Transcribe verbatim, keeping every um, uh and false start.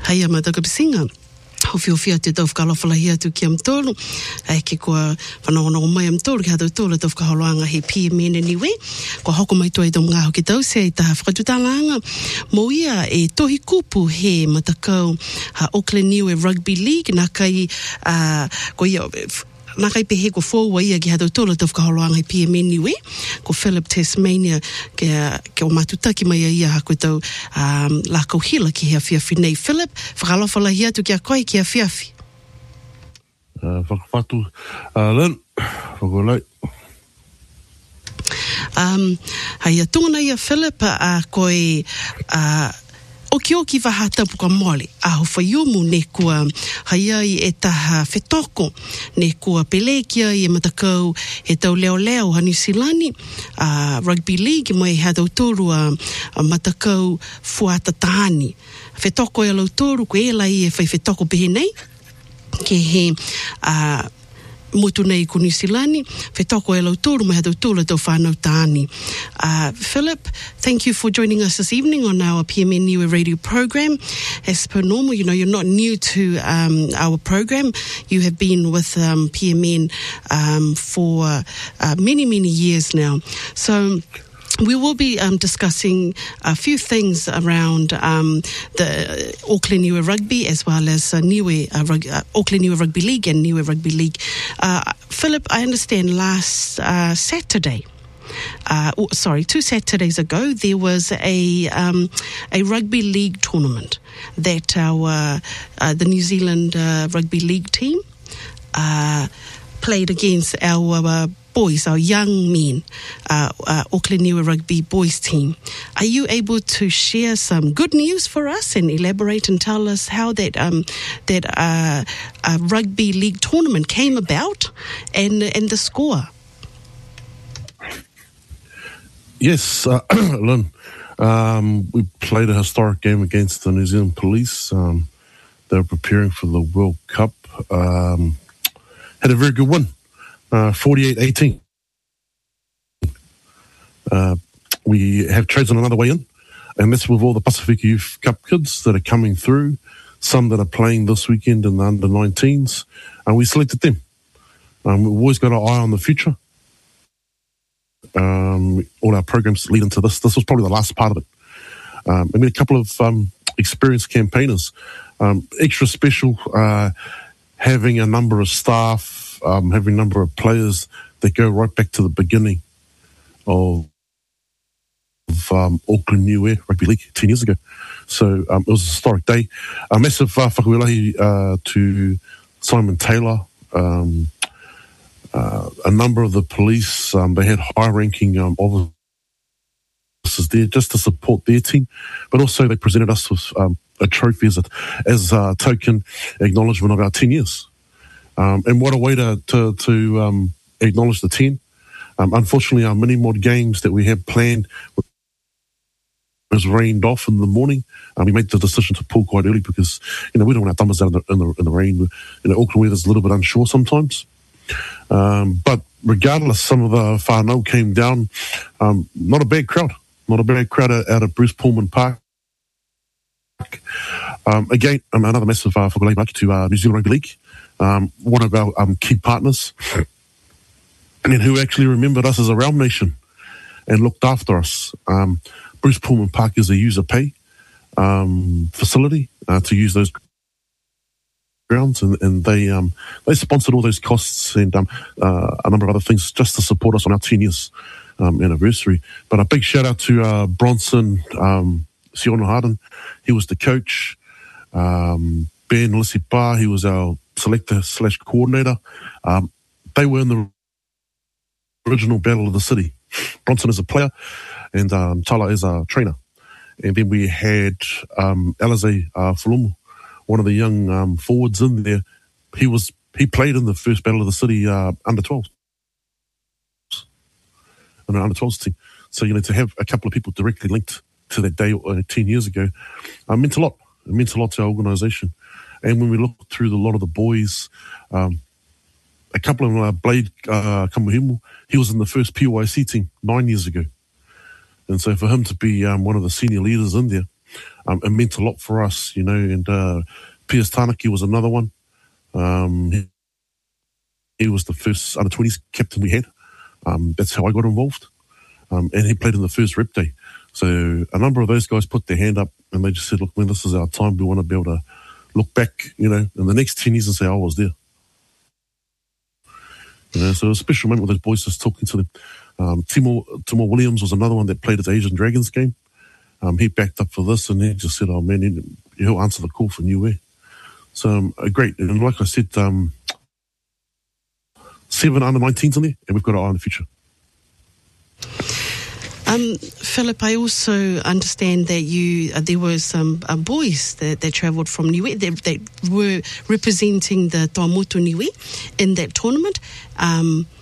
Hai ama taka pisinga. Hofio fia te tau whakalawhalahi atu ki am tōru. E ke kua whanongonongo mai am tōru ki hatu tōru tau whakaholoanga he P M N anyway. Kua hoko mai toi tau mga hoki tau se i taha whakatutālanga. Mo ia e tohi kupu he matakau ha Auckland Niue Rugby League nā kai uh, ko ia nā kai pehe ko fōua ia ki hatu tōru tau whakaholoanga he P M N anyway. Ko Philip Tasmania ke, ke o matutaki mai ia hako tau um, lako hila ki hea whiawhi nei. Philip, whakalawhalahi atu ki a koe ki a whiawhi. Uh, whakawhatu, uh, Lynn, whakalai. Um, hai a tungana ia Philip a uh, koe uh, oki oki waha tapuka mole a ho whaiumu ne kua haia i e taha whetoko ne kua pelekia i e matakau he tau leo leo hani silani a uh, Rugby League mo e hatau toru a uh, matakau fuata tahani whetoko e alau toru ko e la i e whai whetoko pehe nei ke he a uh, mutu nei ko New Zealand, whetoko e lau tōru mai hatau tōla tau whānau tāni. Uh, Philip, thank you for joining us this evening on our P M N Niue radio program. As per normal, you know, you're not new to um, our program. You have been with um, P M N um, for uh, many, many years now. So, we will be um, discussing a few things around um, the Auckland Niue Rugby as well as uh, Niue, uh, Rug- uh, Auckland Niue Rugby League and Niue Rugby League. Uh, Philip, I understand last uh, Saturday, uh, oh, sorry, two Saturdays ago, there was a um, a rugby league tournament that our uh, uh, the New Zealand uh, Rugby League team uh, played against our uh, boys, our young men, uh, uh, Auckland Niue Rugby boys team. Are you able to share some good news for us and elaborate and tell us how that um, that uh, uh, rugby league tournament came about and and the score? Yes, uh, Lynn. Um, we played a historic game against the New Zealand Police. Um, they were preparing for the World Cup. Um, had a very good win. Uh, forty-eight eighteen. Uh, we have chosen another way in, and that's with all the Pacific Youth Cup kids that are coming through, some that are playing this weekend in the under nineteens, and we selected them. Um, we've always got our eye on the future. Um, all our programs lead into this. This was probably the last part of it. Um, I mean, a couple of um, experienced campaigners. Um, extra special, uh, having a number of staff, Um, having a number of players that go right back to the beginning of, of um, Auckland Niue Rugby League ten years ago. So um, it was a historic day. A massive uh, whakawilahi uh, to Simon Taylor, um, uh, a number of the police. Um, they had high-ranking um, officers there just to support their team, but also they presented us with um, a trophy as a, as a token acknowledgement of our ten years. Um, and what a way to to, to um, acknowledge the ten. Um, unfortunately, our mini mod games that we had planned was rained off in the morning. Um, we made the decision to pull quite early because you know we don't want our dumbers out in the in the, in the rain. You know, Auckland weather's a little bit unsure sometimes. Um, but regardless, some of the whānau came down. Um, not a bad crowd. Not a bad crowd out, out of Bruce Pullman Park. Um, again, um, another massive uh, whakalei to uh, New Zealand Rugby League. Um, one of our um, key partners, and who actually remembered us as a realm nation and looked after us. Um, Bruce Pullman Park is a user pay um, facility uh, to use those grounds, and, and they um, they sponsored all those costs and um, uh, a number of other things just to support us on our ten years um, anniversary. But a big shout out to uh, Bronson um, Siona Harden. He was the coach. Um, Ben Lisipa, he was our selector slash coordinator. Um, they were in the original Battle of the City. Bronson is a player and um, Tala is a trainer. And then we had um, Alize uh, Fulumu, one of the young um, forwards in there. He was he played in the first Battle of the City uh, under twelves. In an under twelves team. So, you know, to have a couple of people directly linked to that day uh, ten years ago uh, meant a lot. It meant a lot to our organisation. And when we look through a lot of the boys, um, a couple of them, uh, Blade uh, Kamuhimu, he was in the first P Y C team nine years ago. And so for him to be um, one of the senior leaders in there, um, it meant a lot for us, you know, and uh, Piers Tanaki was another one. Um, he, he was the first under twenties captain we had. Um, that's how I got involved. Um, and he played in the first rep day. So a number of those guys put their hand up and they just said, look, man, this is our time. We want to be able to look back, you know, in the next ten years and say, I was there. You know, so it was a special moment with those boys, just talking to them. Um, Timor, Timor Williams was another one that played his Asian Dragons game. Um, he backed up for this and he just said, oh man, he, he'll answer the call for New Air. So um, a great, and like I said, um, seven under nineteens in there, and we've got our eye on the future. Um, Philip, I also understand that you uh, there were some uh, boys that, that travelled from Niue that, that were representing the Tuamotu Niue in that tournament. Um,